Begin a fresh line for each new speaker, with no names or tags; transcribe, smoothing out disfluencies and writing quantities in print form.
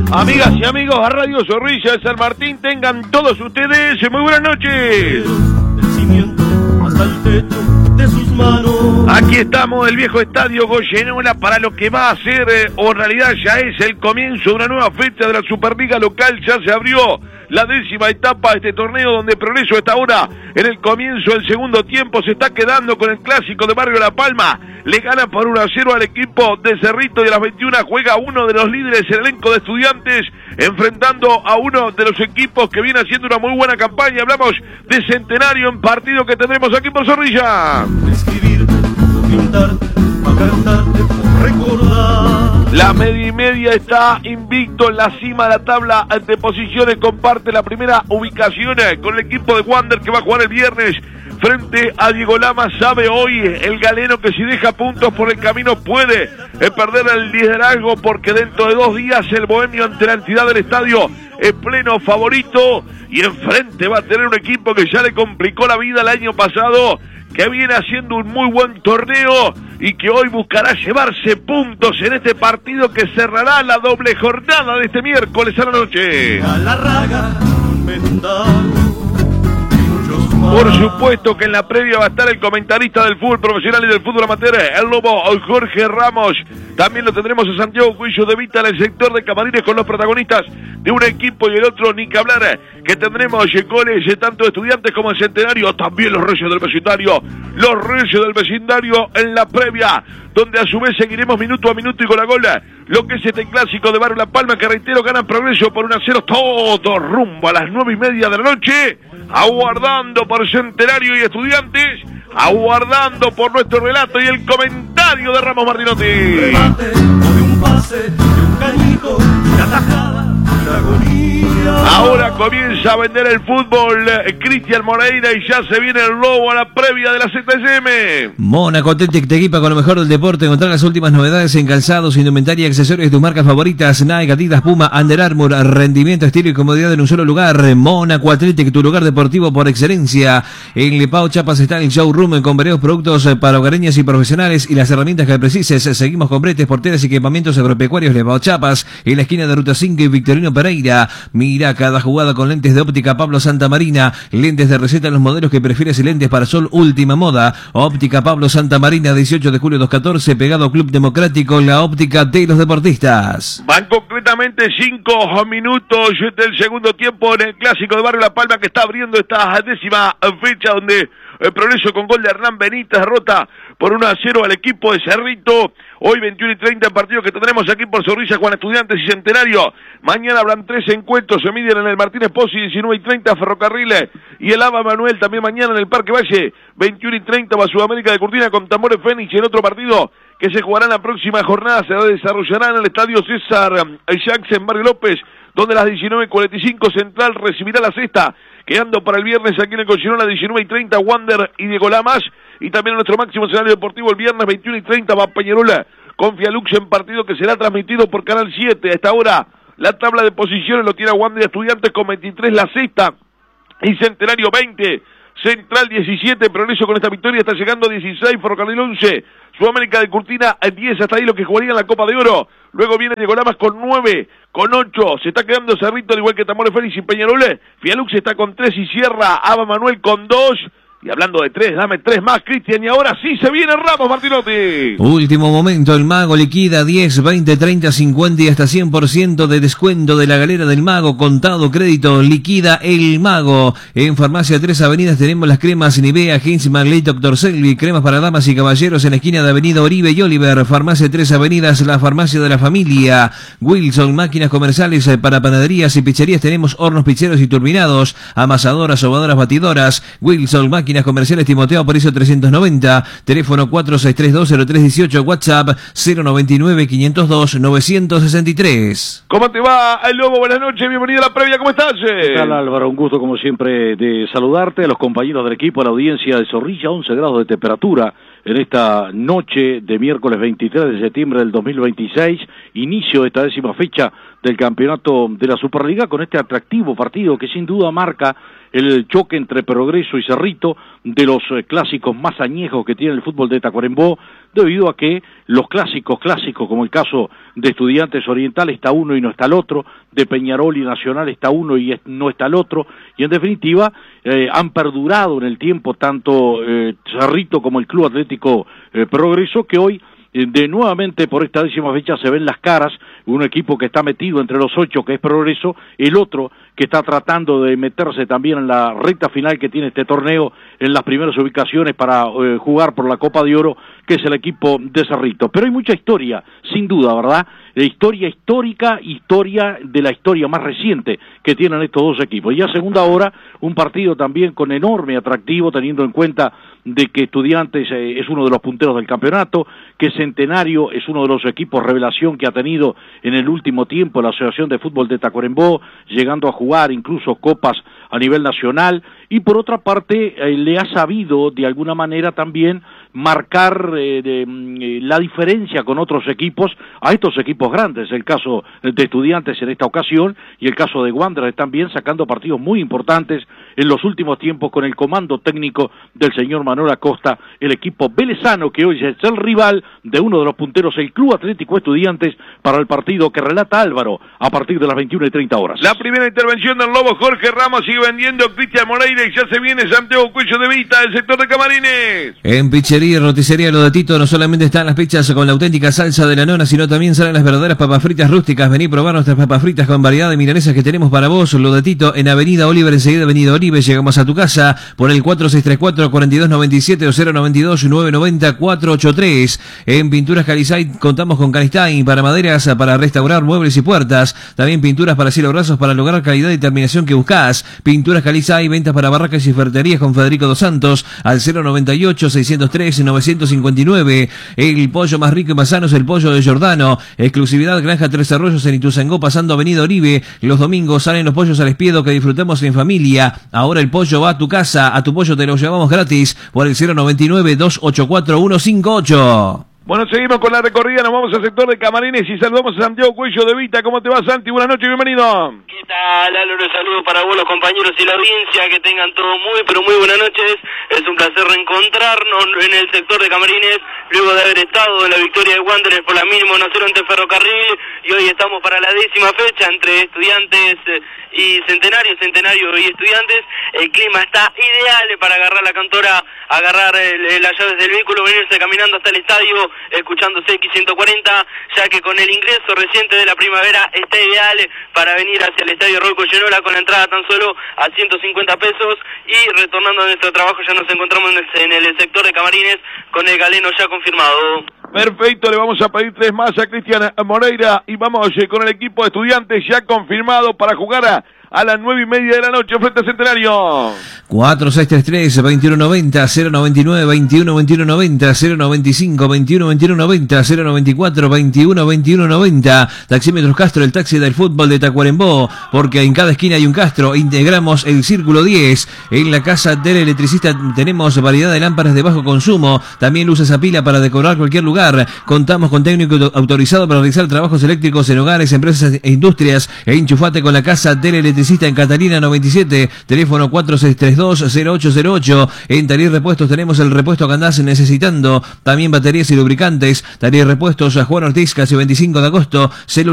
Amigas y amigos a Radio Zorrilla de San Martín, tengan todos ustedes muy buenas noches.
Del cimiento hasta el techo de sus manos.
Aquí estamos, el viejo estadio Goyenola, para lo que va a ser, o en realidad ya es el comienzo de una nueva fecha de la Superliga local. Ya se abrió la 10ª etapa de este torneo, donde Progreso está ahora en el comienzo del segundo tiempo. Se está quedando con el clásico de Barrio La Palma. Le gana por 1-0 al equipo de Cerrito, y a las 21 juega uno de los líderes del elenco de Estudiantes, enfrentando a uno de los equipos que viene haciendo una muy buena campaña. Hablamos de Centenario, en partido que tendremos aquí por Zorrilla.
Escribir, pintarte, a cantarte, recordar.
La media y media está invicto en la cima de la tabla de posiciones. Comparte la primera ubicación con el equipo de Wander, que va a jugar el viernes frente a Diego Lama. Sabe hoy el galeno que si deja puntos por el camino puede perder el liderazgo, porque dentro de 2 días el Bohemio, ante la entidad del estadio, es pleno favorito, y enfrente va a tener un equipo que ya le complicó la vida el año pasado, que viene haciendo un muy buen torneo y que hoy buscará llevarse puntos en este partido que cerrará la doble jornada de este miércoles a la noche.
A la raga me fundaron.
Por supuesto que en la previa va a estar el comentarista del fútbol profesional y del fútbol amateur, el Lobo Jorge Ramos. También lo tendremos a Santiago Cuillo de Vita en el sector de camarines, con los protagonistas de un equipo y el otro, ni que hablar, que tendremos goles tanto de Estudiantes como de Centenario. También los Reyes del Vecindario, en la previa, donde a su vez seguiremos minuto a minuto y gol a gol lo que es este clásico de Barrio La Palma, que reitero, gana Progreso por 1-0, todo rumbo a las 9:30 de la noche, aguardando por Centenario y Estudiantes, aguardando por nuestro relato y el comentario de Ramos Martinotti.
Remate, o de un pase, de un cañito, de atajada, de agonía.
Ahora comienza a vender el fútbol Cristian Moreira, y ya se viene el Lobo a la previa de la ZSM.
Mónaco Athletic te equipa con lo mejor del deporte. Encontrar las últimas novedades en calzados, indumentaria y accesorios de tus marcas favoritas: Nike, Adidas, Puma, Under Armour. Rendimiento, estilo y comodidad en un solo lugar. Mónaco Athletic, tu lugar deportivo por excelencia. En Lepao Chiapas está el showroom con varios productos para hogareños y profesionales y las herramientas que precises. Seguimos con bretes, porteras y equipamientos agropecuarios. Lepao Chiapas, en la esquina de Ruta 5 y Victorino Pereira. Mira cada jugada con lentes de óptica Pablo Santamarina. Lentes de receta en los modelos que prefieres y lentes para sol última moda. Óptica Pablo Santamarina, 18 de julio 214, pegado a Club Democrático, la óptica de los deportistas.
Van concretamente 5 minutos del segundo tiempo en el clásico de Barrio La Palma, que está abriendo esta 10ª fecha, donde el Progreso, con gol de Hernán Benítez, derrota por 1-0 al equipo de Cerrito. Hoy 21:30 en partido que tendremos aquí por Zorrilla, Juan Estudiantes y Centenario. Mañana habrán 3 encuentros, se miden en el Martínez Pozzi, 19:30 Ferrocarril y el Aba Manuel. También mañana en el Parque Valle, 21:30 va Sudamérica de Cortina con Tambores Fénix. En otro partido que se jugará en la próxima jornada se desarrollará en el estadio César Jacques en Barrio López, donde a las 19:45 Central recibirá la sexta, quedando para el viernes aquí en el Goyenola a las 19:30 Wander y Diego Lamas. Y también en nuestro máximo escenario deportivo el viernes 21:30 va Peñarola con Fialux, en partido que será transmitido por Canal 7. A esta hora la tabla de posiciones lo tiene Wander y Estudiantes con 23 la sexta, y Centenario 20, Central 17, Progreso con esta victoria está llegando a 16, Ferrocarril 11, Sudamérica de Cortina 10, hasta ahí lo que jugaría en la Copa de Oro. Luego viene Diego Lamas con 9, con 8, se está quedando Cerrito, al igual que Tambores Félix y Peñarol. Fialux está con 3 y cierra Aba Manuel con 2. Y hablando de 3, dame 3 más, Cristian, y ahora sí se viene Ramos Martinotti.
Último momento, el Mago liquida 10, 20, 30, 50 y hasta 100% de descuento de la galera del Mago. Contado crédito, liquida el Mago. En Farmacia 3 Avenidas tenemos las cremas Nivea, Heinz, Magley, Dr. Selvi, cremas para damas y caballeros en la esquina de Avenida Oribe y Oliver. Farmacia 3 Avenidas, la farmacia de la familia. Wilson, máquinas comerciales para panaderías y pizzerías, tenemos hornos pizzeros y turbinados, amasadoras, sobadoras, batidoras. Wilson, máquinas comerciales Timoteo Aparicio 390, teléfono 46320318, WhatsApp 099-502-963.
¿Cómo te va, el Lobo? Buenas noches, bienvenido a la previa, ¿cómo estás?
¿Qué tal, Álvaro? Un gusto como siempre de saludarte, a los compañeros del equipo, a la audiencia de Zorrilla. 11 grados de temperatura en esta noche de miércoles 23 de septiembre del 2026, inicio de esta 10ª fecha del campeonato de la Superliga, con este atractivo partido que sin duda marca el choque entre Progreso y Cerrito, de los clásicos más añejos que tiene el fútbol de Tacuarembó, debido a que los clásicos como el caso de Estudiantes Oriental está uno y no está el otro, de Peñarol y Nacional está uno y no está el otro, y en definitiva han perdurado en el tiempo tanto Cerrito como el Club Atlético Progreso, que hoy nuevamente por esta 10ª fecha se ven las caras, un equipo que está metido entre los 8 que es Progreso, el otro que está tratando de meterse también en la recta final que tiene este torneo en las primeras ubicaciones para jugar por la Copa de Oro, que es el equipo de Cerrito. Pero hay mucha historia, sin duda, ¿verdad? Historia histórica, historia de la historia más reciente que tienen estos dos equipos. Y a segunda hora, un partido también con enorme atractivo, teniendo en cuenta de que Estudiantes es uno de los punteros del campeonato, que Centenario es uno de los equipos revelación que ha tenido en el último tiempo la Asociación de Fútbol de Tacuarembó, llegando a jugar incluso copas a nivel nacional, y por otra parte le ha sabido de alguna manera también marcar la diferencia con otros equipos, a estos equipos grandes, el caso de Estudiantes en esta ocasión y el caso de Wanderers también, sacando partidos muy importantes en los últimos tiempos con el comando técnico del señor Manuel Acosta, el equipo velezano que hoy es el rival de uno de los punteros, el Club Atlético Estudiantes, para el partido que relata Álvaro a partir de las 21:30.
La primera intervención del Lobo Jorge Ramos, sigue vendiendo Cristian Moreira y ya se viene Santiago Cuello de Vita del sector de Camarines.
En Pizzería y Roticería Lo de Tito no solamente están las pizzas con la auténtica salsa de la nona, sino también salen las verdaderas papas fritas rústicas. Vení a probar nuestras papas fritas con variedad de milanesas que tenemos para vos. Lo de Tito en Avenida Oliver, enseguida Avenida Oliver. Llegamos a tu casa por el 4634-4297 o 092-990-483. En Pinturas Calisay contamos con Calistain para maderas, para restaurar muebles y puertas. También pinturas para cielo rasos para lograr calidad y terminación que buscás. Pinturas Calisay, ventas para barracas y ferreterías con Federico Dos Santos al 098-603-959. El pollo más rico y más sano es el pollo de Giordano. Exclusividad Granja Tres Arroyos en Ituzaingó, pasando Avenida Oribe. Los domingos salen los pollos al espiedo que disfrutamos en familia. Ahora el pollo va a tu casa. A tu pollo te lo llevamos gratis por el 099-284-158.
Bueno, seguimos con la recorrida, nos vamos al sector de Camarines y saludamos a Santiago Cuello de Vita. ¿Cómo te va, Santi? Buenas noches, bienvenido.
¿Qué tal, Álvaro? Saludos para vos, los compañeros y la audiencia, que tengan todo muy, pero muy buenas noches. Es un placer reencontrarnos en el sector de Camarines, luego de haber estado en la victoria de Wanderers por la mínima 1-0 ante Ferrocarril, y hoy estamos para la 10ª fecha entre Estudiantes y Centenario y Estudiantes. El clima está ideal para agarrar la cantora, agarrar las llaves del vehículo, venirse caminando hasta el estadio, escuchando CX140, ya que con el ingreso reciente de la primavera está ideal para venir hacia el estadio Roy Collenola con la entrada tan solo a 150 pesos. Y retornando a nuestro trabajo, ya nos encontramos en el sector de Camarines con el galeno ya confirmado.
Perfecto, le vamos a pedir 3 más a Cristian Moreira y vamos con el equipo de Estudiantes ya confirmado para jugar a las 9:30 de la noche frente a Centenario.
4633-2190, 099-21-2190, 095-21-2190, 094-21-2190. Taxímetros Castro, el taxi del fútbol de Tacuarembó, porque en cada esquina hay un Castro. Integramos el Círculo 10. En la casa del electricista tenemos variedad de lámparas de bajo consumo, también luces a pila para decorar cualquier lugar. Contamos con técnico autorizado para realizar trabajos eléctricos en hogares, empresas e industrias. Enchufate con la casa del electricista en Catalina 97, teléfono 4632-0808. En Taller Repuestos tenemos el repuesto que andás necesitando, también baterías y lubricantes. Taller Repuestos a Juan Ortiz, casi 25 de agosto.